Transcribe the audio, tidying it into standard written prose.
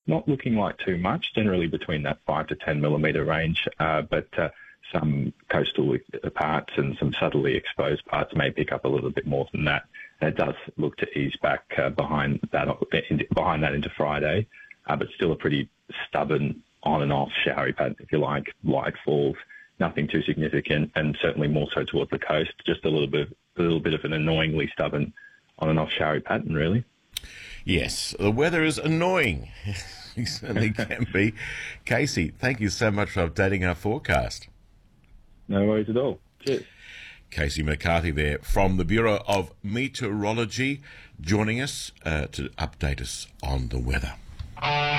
not looking like too much, generally between that 5 to 10 millimetre range, but some coastal parts and some subtly exposed parts may pick up a little bit more than that. And it does look to ease back behind that into Friday, but still a pretty stubborn on and off showery pattern, if you like, light falls, nothing too significant, and certainly more so towards the coast, just a little bit of an annoyingly stubborn on and off showery pattern, really. Yes, the weather is annoying. It certainly can be. Casey, thank you so much for updating our forecast. No worries at all. Cheers. Casey McCarthy there from the Bureau of Meteorology, joining us to update us on the weather.